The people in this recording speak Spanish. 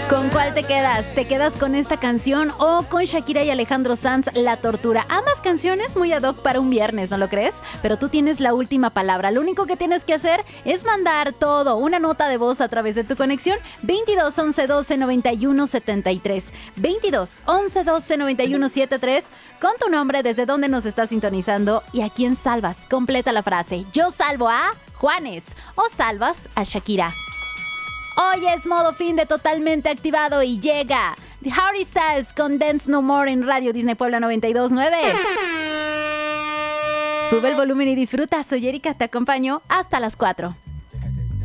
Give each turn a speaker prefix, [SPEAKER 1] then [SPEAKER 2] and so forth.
[SPEAKER 1] ¿Con cuál te quedas? ¿Te quedas con esta canción o con Shakira y Alejandro Sanz, La Tortura? Ambas canciones muy ad hoc para un viernes, ¿no lo crees? Pero tú tienes la última palabra. Lo único que tienes que hacer es mandar todo, una nota de voz a través de tu conexión 22 11 12 91 73. 22 11 12 91 73 con tu nombre, desde dónde nos estás sintonizando y a quién salvas. Completa la frase. Yo salvo a Juanes o salvas a Shakira. Hoy es modo fin de Totalmente Activado y llega The Harry Styles con Dance No More en Radio Disney Puebla 92.9. Sube el volumen y disfruta. Soy Erika, te acompaño hasta las 4.